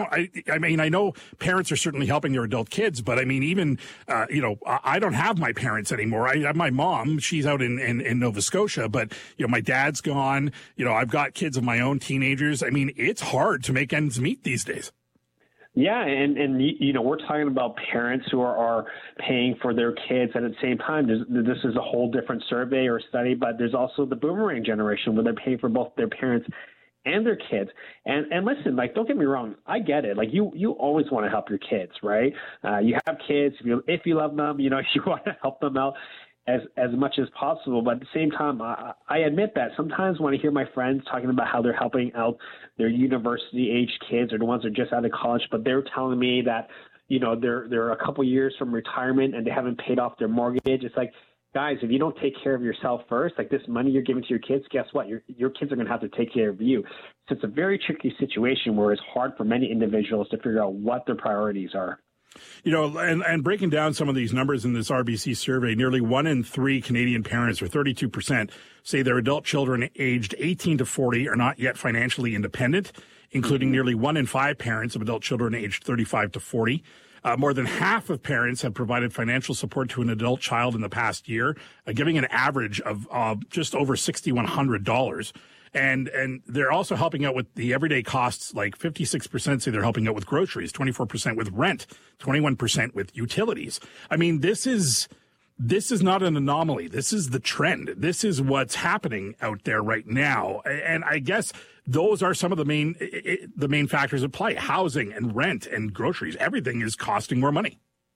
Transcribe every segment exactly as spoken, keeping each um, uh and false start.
don't, I, I mean, I know parents are certainly helping their adult kids, but I mean, even, uh, you know, I don't have my parents anymore. I have my mom. She's out in, in, in Nova Scotia, but, you know, my dad's gone. You know, I've got kids of my own, teenagers. I mean, it's hard to make ends meet these days. Yeah, and, and you know, we're talking about parents who are, are paying for their kids, and at the same time, there's, this is a whole different survey or study, but there's also the boomerang generation where they're paying for both their parents and their kids. And and listen, like, don't get me wrong, I get it. Like, you you always want to help your kids, right? Uh, you have kids, if you if you love them, you know, you want to help them out as as much as possible. But at the same time, I, I admit that sometimes when I hear my friends talking about how they're helping out their university-age kids or the ones that are just out of college, but they're telling me that, you know, they're they're a couple years from retirement and they haven't paid off their mortgage. It's like, guys, if you don't take care of yourself first, like this money you're giving to your kids, guess what? Your your kids are going to have to take care of you. So it's a very tricky situation where it's hard for many individuals to figure out what their priorities are. You know, and, and breaking down some of these numbers in this R B C survey, nearly one in three Canadian parents, or thirty-two percent, say their adult children aged eighteen to forty are not yet financially independent, including mm-hmm. nearly one in five parents of adult children aged thirty-five to forty. Uh, more than half of parents have provided financial support to an adult child in the past year, uh, giving an average of uh, just over six thousand one hundred dollars. And and they're also helping out with the everyday costs, like fifty-six percent say they're helping out with groceries, twenty-four percent with rent, twenty-one percent with utilities. I mean, this is this is not an anomaly. This is the trend. This is what's happening out there right now. And I guess those are some of the main the main factors at play. Housing and rent and groceries. Everything is costing more money.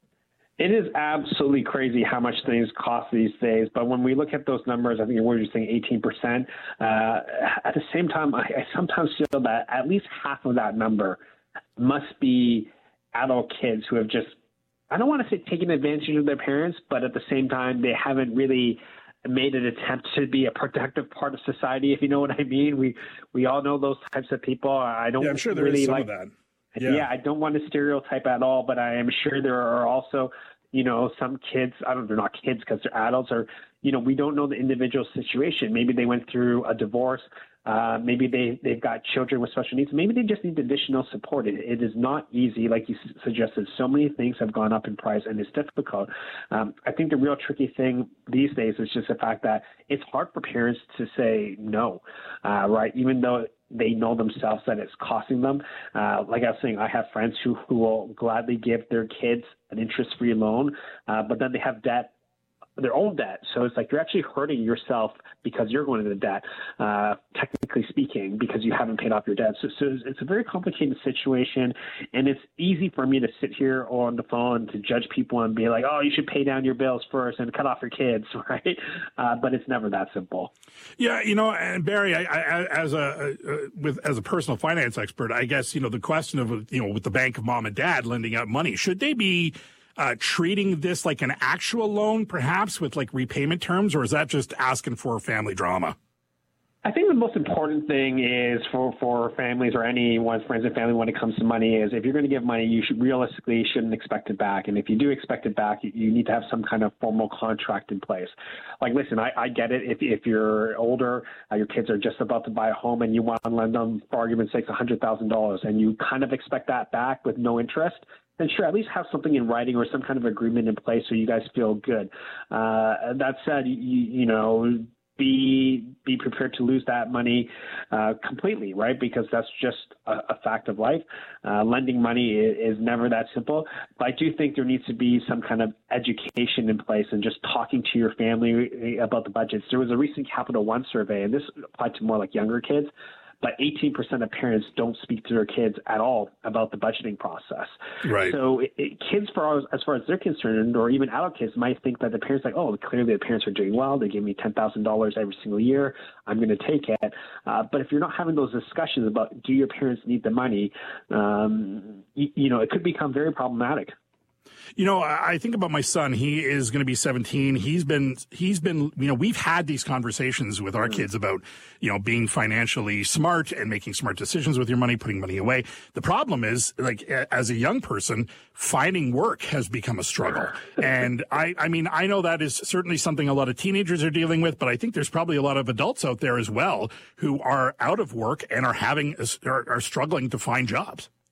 It is absolutely crazy how much things cost these days. But when we look at those numbers, I think we're just saying eighteen percent. Uh, at the same time, I, I sometimes feel that at least half of that number must be adult kids who have just, I don't want to say taken advantage of their parents, but at the same time, they haven't really made an attempt to be a productive part of society, if you know what I mean. We we all know those types of people. I don't yeah, I'm sure there really is some like of that. Yeah. yeah, I don't want to stereotype at all, but I am sure there are also, you know, some kids, I don't, they're not kids because they're adults, or, you know, we don't know the individual situation. Maybe they went through a divorce. Uh, maybe they, they've got children with special needs. Maybe they just need additional support. It, it is not easy. Like you s- suggested, so many things have gone up in price and it's difficult. Um, I think the real tricky thing these days is just the fact that it's hard for parents to say no, uh, right? Even though they know themselves that it's costing them. Uh, like I was saying, I have friends who, who will gladly give their kids an interest-free loan, uh, but then they have debt, their own debt. So it's like you're actually hurting yourself because you're going into debt, uh, technically speaking, because you haven't paid off your debt. So, so it's a very complicated situation, and it's easy for me to sit here on the phone to judge people and be like, oh, you should pay down your bills first and cut off your kids, right? Uh, but it's never that simple. Yeah, you know, and Barry, I, I, as a uh, with as a personal finance expert, I guess, you know, the question of, you know, with the bank of mom and dad lending out money, should they be Uh, treating this like an actual loan, perhaps with like repayment terms, or is that just asking for family drama? I think the most important thing is for, for families or anyone's friends and family when it comes to money is if you're going to give money, you should realistically shouldn't expect it back. And if you do expect it back, you, you need to have some kind of formal contract in place. Like, listen, I, I get it. If, if you're older, uh, your kids are just about to buy a home and you want to lend them, for argument's sake, one hundred thousand dollars, and you kind of expect that back with no interest, then sure, at least have something in writing or some kind of agreement in place so you guys feel good. Uh, that said, you, you know, be be prepared to lose that money uh, completely, right? Because that's just a, a fact of life. Uh, lending money is, is never that simple. But I do think there needs to be some kind of education in place and just talking to your family about the budgets. There was a recent Capital One survey, and this applied to more like younger kids, but eighteen percent of parents don't speak to their kids at all about the budgeting process. Right. So it, it, kids, for as far as they're concerned, or even adult kids, might think that the parents like, oh, clearly the parents are doing well. They give me ten thousand dollars every single year. I'm going to take it. Uh, but if you're not having those discussions about do your parents need the money, um, you, you know, it could become very problematic. You know, I think about my son. He is going to be seventeen. He's been, he's been, you know, we've had these conversations with our kids about, you know, being financially smart and making smart decisions with your money, putting money away. The problem is, like, as a young person, finding work has become a struggle. And I, I mean, I know that is certainly something a lot of teenagers are dealing with, but I think there's probably a lot of adults out there as well who are out of work and are having, are, are struggling to find jobs.